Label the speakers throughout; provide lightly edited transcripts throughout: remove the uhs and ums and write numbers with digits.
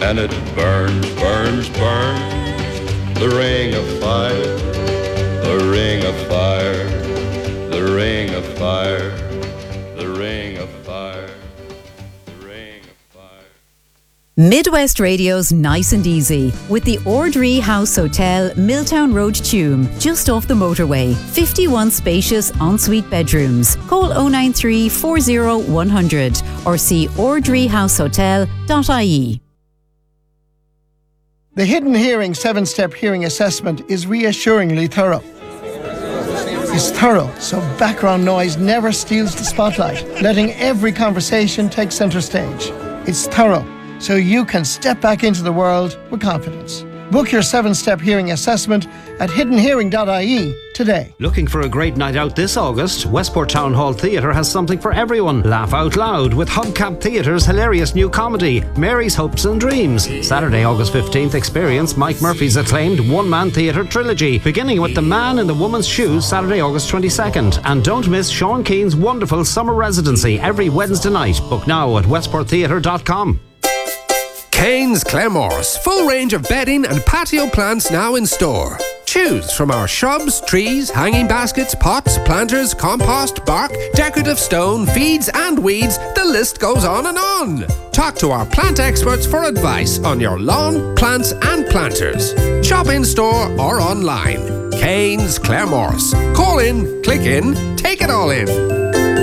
Speaker 1: and it burns, burns, burns. The ring of fire, the ring of fire, the ring of fire, the ring of fire, the ring of fire.
Speaker 2: Midwest Radio's Nice and Easy with the Ordree House Hotel, Milltown Road, Tuam, just off the motorway. 51 spacious ensuite bedrooms. Call 093 40 100 or see ordreehousehotel.ie.
Speaker 3: The Hidden Hearing 7-step hearing assessment is reassuringly thorough. It's thorough, so background noise never steals the spotlight, letting every conversation take centre stage. It's thorough, so you can step back into the world with confidence. Book your 7-step hearing assessment at hiddenhearing.ie today.
Speaker 4: Looking for a great night out this August? Westport Town Hall Theatre has something for everyone. Laugh out loud with Hubcap Theatre's hilarious new comedy, Mary's Hopes and Dreams. Saturday, August 15th, experience Mike Murphy's acclaimed one-man theatre trilogy, beginning with The Man in the Woman's Shoes, Saturday, August 22nd. And don't miss Sean Keane's wonderful summer residency every Wednesday night. Book now at westporttheatre.com.
Speaker 5: Kane's Claremorris. Full range of bedding and patio plants now in store. Choose from our shrubs, trees, hanging baskets, pots, planters, compost, bark, decorative stone, feeds and weeds. The list goes on and on. Talk to our plant experts for advice on your lawn, plants and planters. Shop in store or online. Kane's Claremorris. Call in, click in, take it all in.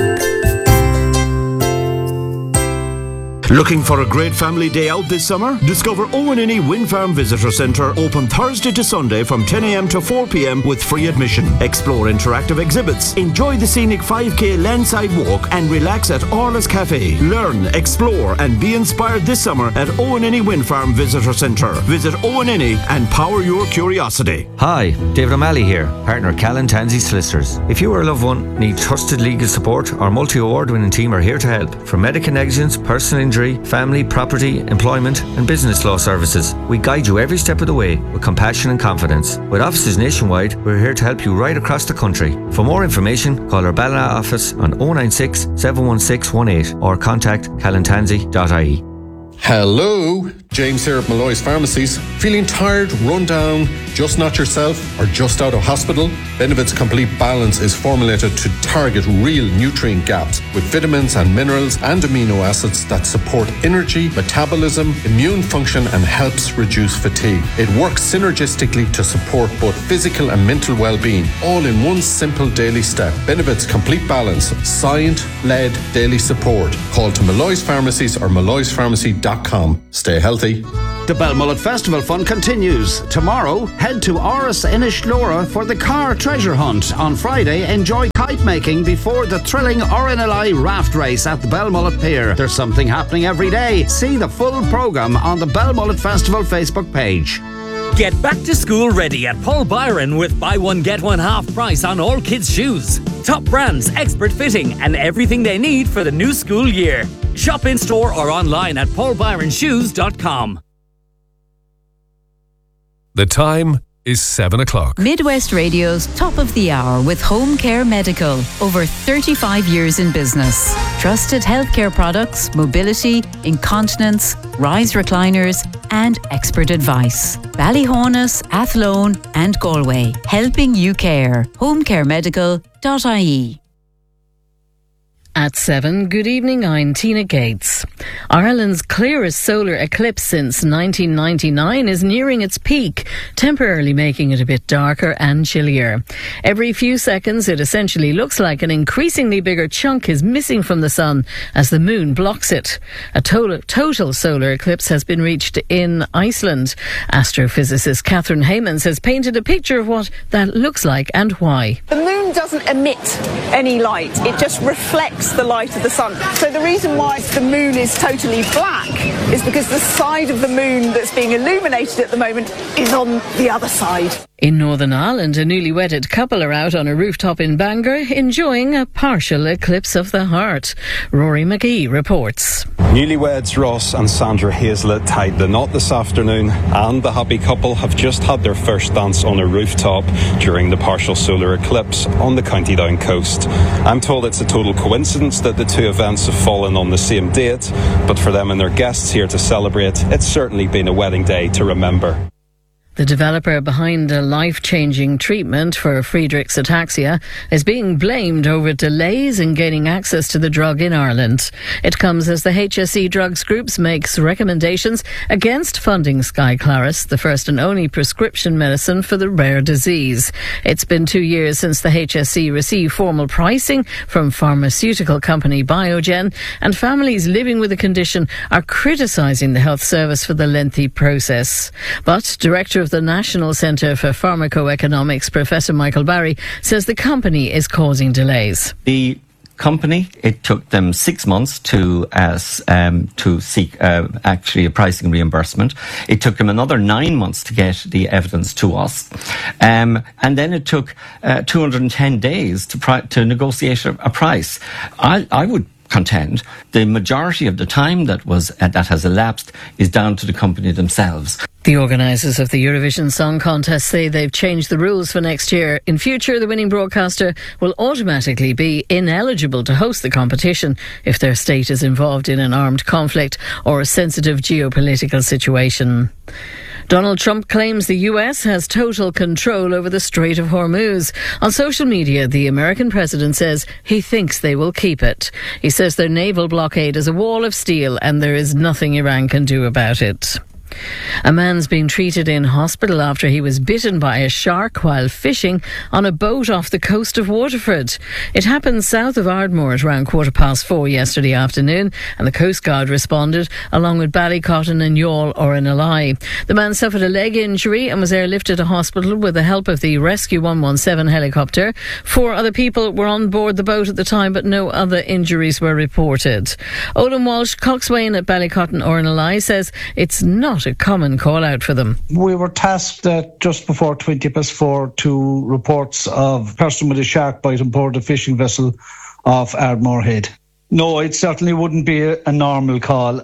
Speaker 6: Looking for a great family day out this summer? Discover Owenini Wind Farm Visitor Centre, open Thursday to Sunday from 10 a.m. to 4 p.m. with free admission. Explore interactive exhibits, enjoy the scenic 5k landside walk and relax at Orla's Cafe. Learn, explore and be inspired this summer at Owenini Wind Farm Visitor Centre. Visit Owenini and power your curiosity.
Speaker 7: Hi, David O'Malley here, partner Callan Tansey Solicitors. If you or a loved one need trusted legal support, our multi-award winning team are here to help. From medical negligence, personal injury, family, property, employment and business law services, we guide you every step of the way with compassion and confidence. With offices nationwide, we're here to help you right across the country. For more information, call our Ballina office on 096 716 18 or contact callantansey.ie.
Speaker 8: Hello, James here at Malloy's Pharmacies. Feeling tired, run down, just not yourself, or just out of hospital? Benevit's Complete Balance is formulated to target real nutrient gaps with vitamins and minerals and amino acids that support energy, metabolism, immune function and helps reduce fatigue. It works synergistically to support both physical and mental well-being, all in one simple daily step. Benevit's Complete Balance, science-led daily support. Call to Malloy's Pharmacies or malloyspharmacy.com. Stay healthy.
Speaker 4: The Belmullet Festival Fun continues. Tomorrow, head to Oris Inishlora for the car treasure hunt. On Friday, enjoy kite making before the thrilling RNLI raft race at the Belmullet Pier. There's something happening every day. See the full programme on the Belmullet Festival Facebook page.
Speaker 9: Get back to school ready at Paul Byron with buy one get one half price on all kids' shoes. Top brands, expert fitting and everything they need for the new school year. Shop in store or online at paulbyronshoes.com.
Speaker 10: The time is 7 o'clock.
Speaker 2: Midwest Radio's Top of the Hour with Home Care Medical. Over 35 years in business. Trusted healthcare products, mobility, incontinence, rise recliners and expert advice. Ballyhonus, Athlone and Galway. Helping you care. homecaremedical.ie.
Speaker 11: At 7, good evening, I'm Tina Gates. Ireland's clearest solar eclipse since 1999 is nearing its peak, temporarily making it a bit darker and chillier. Every few seconds it essentially looks like an increasingly bigger chunk is missing from the sun as the moon blocks it. A total solar eclipse has been reached in Iceland. Astrophysicist Catherine Haymans has painted a picture of what that looks like and why.
Speaker 12: The moon doesn't emit any light, it just reflects the light of the sun. So the reason why the moon is totally black is because the side of the moon that's being illuminated at the moment is on the other side.
Speaker 11: In Northern Ireland, a newly wedded couple are out on a rooftop in Bangor enjoying a partial eclipse of the heart. Rory McGee reports.
Speaker 13: Newlyweds Ross and Sandra Hazlett tied the knot this afternoon, and the happy couple have just had their first dance on a rooftop during the partial solar eclipse on the County Down coast. I'm told it's a total coincidence that the two events have fallen on the same date, but for them and their guests here to celebrate, it's certainly been a wedding day to remember.
Speaker 11: The developer behind a life-changing treatment for Friedreich's ataxia is being blamed over delays in gaining access to the drug in Ireland. It comes as the HSE Drugs Groups makes recommendations against funding Skyclarys, the first and only prescription medicine for the rare disease. It's been 2 years since the HSE received formal pricing from pharmaceutical company Biogen, and families living with the condition are criticising the health service for the lengthy process. But Director of the National Centre for Pharmacoeconomics, Professor Michael Barry, says the company is causing delays.
Speaker 14: The company, it took them 6 months to seek actually a pricing reimbursement. It took them another 9 months to get the evidence to us. And then it took 210 days to negotiate a price. I would contend the majority of the time that has elapsed is down to the company themselves.
Speaker 11: The organisers of the Eurovision Song Contest say they've changed the rules for next year. In future, the winning broadcaster will automatically be ineligible to host the competition if their state is involved in an armed conflict or a sensitive geopolitical situation. Donald Trump claims the US has total control over the Strait of Hormuz. On social media, the American president says he thinks they will keep it. He says their naval blockade is a wall of steel and there is nothing Iran can do about it. A man's being treated in hospital after he was bitten by a shark while fishing on a boat off the coast of Waterford. It happened south of Ardmore at around 4:15 yesterday afternoon, and the Coast Guard responded along with Ballycotton and Youghal or Inalai. The man suffered a leg injury and was airlifted to hospital with the help of the Rescue 117 helicopter. 4 other people were on board the boat at the time, but no other injuries were reported. Odin Walsh, coxswain at Ballycotton or Inalai, says it's not a common call out for them.
Speaker 15: We were tasked just before 4:20 to reports of a person with a shark bite on board a fishing vessel off Ardmore Head. No, it certainly wouldn't be a normal call.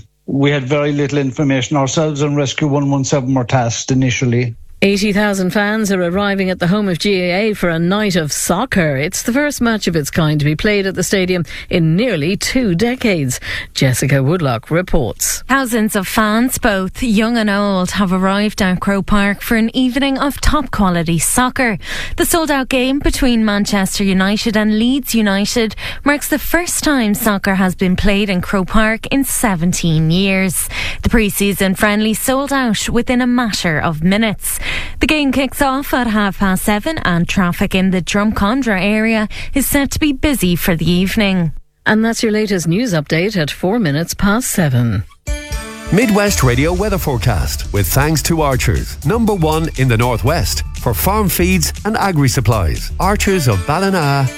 Speaker 15: We had very little information ourselves, and Rescue 117 were tasked initially.
Speaker 11: 80,000 fans are arriving at the home of GAA for a night of soccer. It's the first match of its kind to be played at the stadium in nearly 2 decades. Jessica Woodlock reports.
Speaker 16: Thousands of fans, both young and old, have arrived at Croke Park for an evening of top-quality soccer. The sold-out game between Manchester United and Leeds United marks the first time soccer has been played in Croke Park in 17 years. The pre-season friendly sold out within a matter of minutes. The game kicks off at 7:30 and traffic in the Drumcondra area is set to be busy for the evening.
Speaker 11: And that's your latest news update at 7:04.
Speaker 17: Midwest Radio weather forecast with thanks to Archers, #1 in the Northwest for farm feeds and agri supplies. Archers of Ballina.